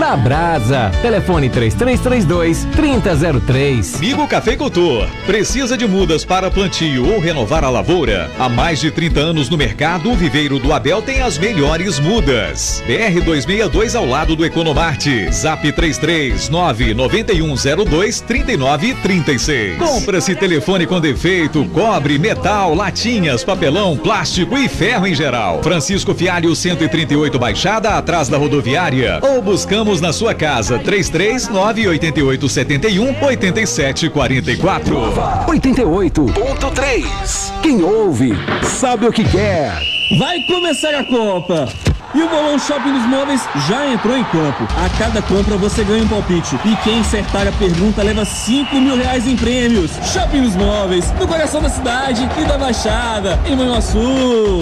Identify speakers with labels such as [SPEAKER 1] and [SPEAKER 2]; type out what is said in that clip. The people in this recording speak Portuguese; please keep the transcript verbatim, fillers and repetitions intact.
[SPEAKER 1] da Brasa. Telefone três três três dois, três zero zero três.
[SPEAKER 2] Migo Cafeicultor. Precisa de mudas para plantio ou renovar a lavoura? Há mais de trinta anos no mercado, o Viveiro do Abel tem as melhores mudas. B R duzentos e sessenta e dois ao lado do Economarte. Zap três três nove nove um zero dois três nove três seis. Compra-se telefone com defeito, cobre, metal, latinhas, papelão, plástico e ferro em geral. Francisco Fialho cento e trinta e oito Baixada, atrás da rodoviária. Ou buscamos na sua casa três três nove oito oito sete um oito sete quatro quatro.
[SPEAKER 1] oitenta e oito ponto três. Quem ouve sabe o que quer.
[SPEAKER 3] Vai começar a Copa! E o Bolão Shopping dos Móveis já entrou em campo. A cada compra você ganha um palpite. E quem acertar a pergunta leva cinco mil reais em prêmios. Shopping dos Móveis, no coração da cidade e da Baixada, em Manhuaçu.